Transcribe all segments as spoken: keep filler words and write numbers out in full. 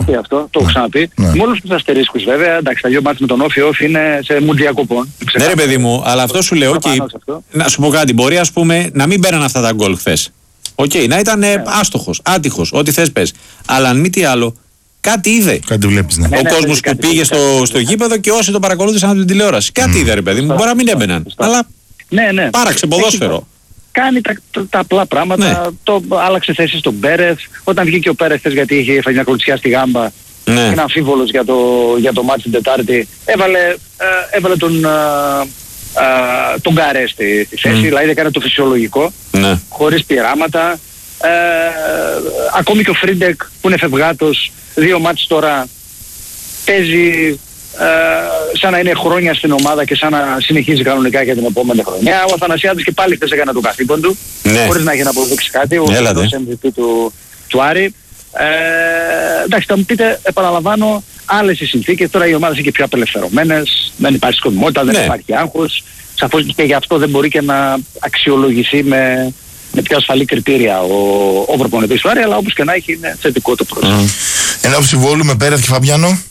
ξαναπεί αυτό, το έχω Ναι. ξαναπεί. Ναι. Με όλους τους αστερίσκους βέβαια, εντάξει, τα δύο μάτς με τον Όφη, Όφη είναι σε μουντ διακοπών. Ναι ρε παιδί μου, αλλά αυτό σου λέω, okay, να σου πω κάτι, μπορεί ας πούμε να μην μπαίναν αυτά τα γκολ χθες. Οκ, okay, να ήταν ναι. άστοχος, άτυχος, ό,τι θες πες. Αλλά αν μη τι άλλο, κάτι είδε. Κάτι βλέπεις, ναι. Ο ναι, ναι, κόσμος ναι, που πήγε στο, στο γήπεδο και όσοι το παρακολούθησαν από την τηλεόραση. Κάτι mm. είδε ρε παιδί μου, μπορεί να μην έμπαιναν. Αλλά ναι, ναι. πάραξε ποδόσφαιρο. Κάνει τα, τα, τα απλά πράγματα, ναι. Το άλλαξε θέση στον Πέρεθ. Όταν βγήκε ο Πέρεθ γιατί είχε φάει μια κλωτσιά στη γάμπα, ναι. Είναι αμφίβολος για το, για το μάτι την Τετάρτη, έβαλε, ε, έβαλε τον, ε, ε, τον Γκαρέ στη, στη θέση, mm. δηλαδή έκανε το φυσιολογικό, ναι. Χωρίς πειράματα. Ε, ακόμη και ο Φρίντεκ που είναι φευγάτος, δύο μάτς τώρα παίζει ε, σαν να είναι χρόνια στην ομάδα και σαν να συνεχίζει κανονικά για την επόμενη χρονιά. Ο Αθανασιάδης και πάλι χθες έκανε το καθήκον του, ναι. Χωρίς να έχει να αποδείξει κάτι, ο εμ βι πι του, του Άρη. Ε, εντάξει, θα μου πείτε, επαναλαμβάνω, άλλες οι συνθήκες, τώρα οι ομάδες είναι και πιο απελευθερωμένες, δεν υπάρχει σκοπιμότητα, δεν ναι. υπάρχει άγχος, σαφώς και γι' αυτό δεν μπορεί και να αξιολογηθεί με, με πιο ασφαλή κριτήρια ο, ο προπονητής του Άρη, αλλά όπως και να έχει είναι θετικό το πρόσωπο. Mm. Εν όψη Βόλου με Πέρεθ και Φαμπιάνο.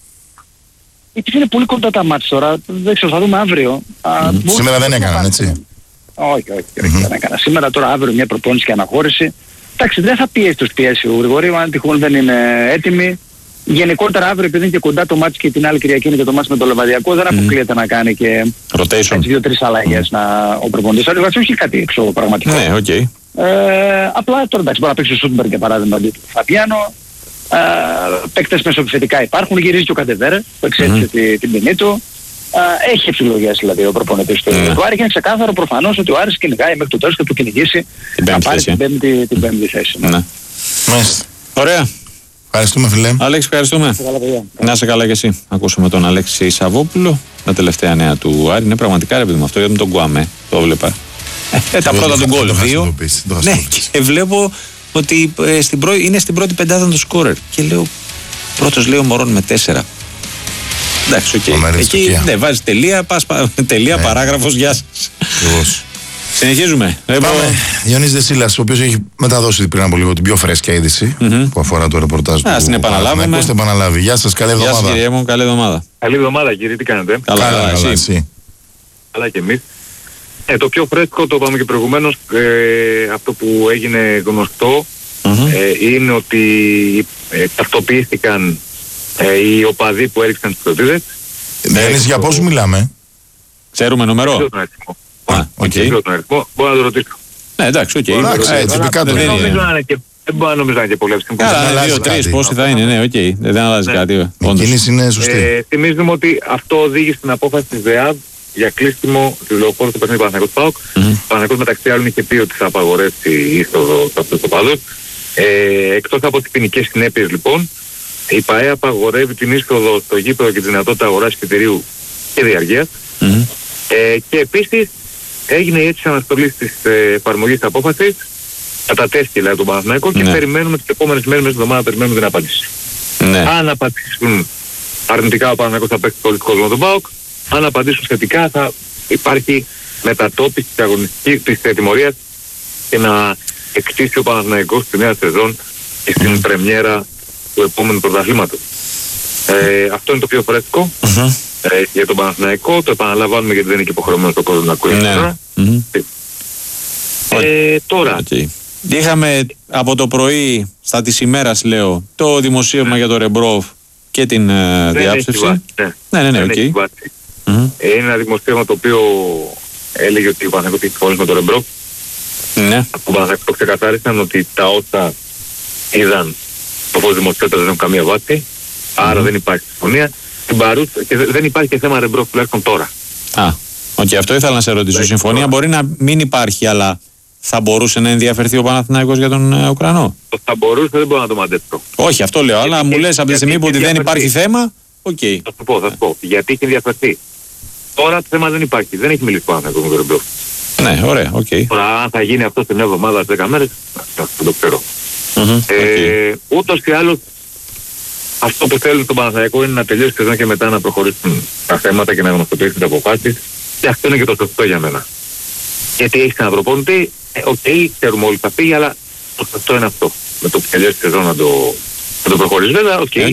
Γιατί είναι πολύ κοντά τα μάτς τώρα, δεν ξέρω, θα δούμε αύριο. Mm. Σήμερα δεν έκαναν, έτσι. Όχι, όχι, όχι mm-hmm. δεν έκανα. Σήμερα τώρα αύριο μια προπόνηση και αναχώρηση. Εντάξει, δεν θα πιέσει τους πιέσει ο Γρηγορίου, αν τυχόν δεν είναι έτοιμοι. Γενικότερα αύριο, επειδή είναι και κοντά το μάτς και την άλλη Κυριακή είναι και το μάτς με το Λεβαδιακό, δεν αποκλείεται mm. να κάνει και δύο-τρεις αλλαγές να, ο προπονητής. Ο Λεβαδιακός έχει κάτι έξω πραγματικό. Ναι, οκ. Okay. Ε, απλά τώρα εντάξει, μπορεί να παίξει ο Σούτμπερ για παράδειγμα αντί του Φαμπιάνο. Ε, παίκτες μεσοπιθετικά υπάρχουν, γυρίζει και ο Καντεβέρε που εξέτησε mm. την ποινή του. Uh, έχει επιλογές δηλαδή ο προπονητής του mm. Άρη και είναι ξεκάθαρο προφανώς ότι ο Άρης κυνηγάει μέχρι το τέλος και του κυνηγήσει να πάρει την πέμπτη, την πέμπτη θέση. Ναι. Μάλιστα. Ωραία. Ευχαριστούμε φίλε. Αλέξη, ευχαριστούμε. Να είσαι καλά και εσύ. Ακούσαμε τον Αλέξη Σαββόπουλο. Τα τελευταία νέα του Άρη είναι πραγματικά ρε παιδί μου αυτό, γιατί με τον Γκουαμέ το βλέπα. Ε, τα πρώτα του γκολ δύο. Ναι, και βλέπω ότι ε, στην πρω... είναι στην πρώτη πεντάδα το σκόρερ. Και λέω, πρώτος λέει ο Μωρόν με τέσσερα. Εντάξει, οκ. Okay. Εκεί ναι, βάζει τελεία, πας, τελεία, ναι. Παράγραφος, γεια σας. Συνεχίζουμε. Πάμε. Διονύσης Δεσίλας, ο οποίος έχει μεταδώσει πριν από λίγο την πιο φρέσκια είδηση mm-hmm. που αφορά το ρεπορτάζ του. Ας την επαναλάβουμε. Πώς την επαναλάβει. Γεια σας, καλή εβδομάδα. Γεια σας κύριε μου, καλή εβδομάδα. Καλή εβδομάδα κύριε, τι κάνετε. Καλά, καλά, καλά, εσύ. Καλά και εμείς. Ε, το πιο φρέσκο, το είπαμε και προηγουμένως, ε, αυτό που έγινε γνωστό mm-hmm. ε, είναι ότι ε, ταυτοποιήθηκαν ε, οι οπαδοί που έριξαν τις πρωτίδες. Διονύση, για πώς μιλάμε? Ξέρουμε νούμερο. Δεν ξέρω τον αριθμό. Α, οκ. Δεν ξέρω τον αριθμό, μπορώ να το ρωτήσω. Ναι, εντάξει, οκ. Δεν μπορεί να νομίζω να είναι και πολύ εύκολο. Καλά, δύο τρεις πόσοι θα είναι, ναι, οκ. Δεν αλλάζει κάτι. Η κίνηση είναι σωστή. Θυμίζουμε ότι αυτό οδήγησε στην απόφαση της ΔΕΑΔ για κλείσιμο της λεωφόρου του παιχνίδι Παναθηναϊκός ΠΑΟΚ. Ο Παναθηναϊκός μεταξύ άλλων είχε πει ότι θα απαγορεύσει η είσοδο σε αυτούς τους οπαδούς. Εκτός από τις ποινικές συνέπειες λοιπόν, η ΠΑΕ απαγορεύει την είσοδο στο γήπεδο και τη δυνατότητα αγοράς εισιτηρίου και διαρκείας. Mm-hmm. Ε, και επίσης έγινε η αίτηση αναστολής της ε, εφαρμογής της απόφασης, κατατέθηκε δηλαδή τον Παναθηναϊκό και ναι. περιμένουμε τις επόμενες μέρες μέσα στην εβδομάδα περιμένουμε την απάντηση. Ναι. Αν απαντήσουν αρνητικά ο Παναθηναϊκός θα παίξει το κόσμο τον ΠΑΟΚ, αν απαντήσουν σχετικά θα υπάρχει μετατόπιση της αγωνιστικής της τιμωρίας και να εκτίσει ο Παναθηναϊκός στη νέα σεζόν και στην mm. πρεμιέρα του επόμενου πρωταθλήματος. Ε, αυτό είναι το πιο φρέσκο uh-huh. ε, για τον Παναθηναϊκό. Το επαναλαμβάνουμε γιατί δεν είναι και υποχρεωμένο το κόσμο να ακούει. Ναι. Mm-hmm. Ε, τώρα. Okay. Είχαμε από το πρωί στα της ημέρας λέω το δημοσίευμα ναι. για το Ρεμπρόφ και την uh, διάψευση. Ναι, ναι, ναι, ναι, ναι okay. mm-hmm. ε, είναι ένα δημοσίευμα το οποίο έλεγε ότι ο Παναθηναϊκός έχει συμφωνήσει με το Ρεμπρόφ. Ναι. Από τον Παναθηναϊκό ξεκαθάρισαν ότι τα όσα είδαν το φως δημοσιότητας δεν έχουν καμία βάση, άρα mm. δεν υπάρχει συμφωνία. Παρούς, και δεν υπάρχει και θέμα Ρεμπρόφ τουλάχιστον τώρα. Α, οκ, okay, αυτό ήθελα να σε ρωτήσω. Η συμφωνία τώρα μπορεί να μην υπάρχει, αλλά θα μπορούσε να ενδιαφερθεί ο Παναθηναϊκός για τον ε, Ουκρανό. Το θα μπορούσε, δεν μπορώ να το μαντέψω. Όχι, αυτό λέω, γιατί, αλλά μου λες από τη στιγμή που δεν υπάρχει θέμα, οκ. Okay. Θα σου πω, θα σου πω. Γιατί έχει ενδιαφερθεί. Τώρα το θέμα δεν υπάρχει, δεν έχει μιλήσει ο Παναθηναϊκός με τον Ρεμπρόφ. Ναι, ωραία, οκ. Okay. Τώρα αν θα γίνει αυτό σε μια εβδομάδα, σε δέκα μέρες, δεν το ξέρω. Mm-hmm, ε, okay. Ούτως ή άλλως αυτό που θέλουν στον Παναθηναϊκό είναι να τελειώσει σεζόν και μετά να προχωρήσουν τα θέματα και να γνωστοποιήσουν τις αποφάσεις. Και αυτό είναι και το σωστό για μένα. Γιατί έχει έναν προπονητή, οκ, okay, ξέρουμε όλοι θα φύγει, αλλά το σωστό είναι αυτό. Με το που τελειώσει σεζόν να το, να το προχωρήσει. Βέβαια, οκ, okay,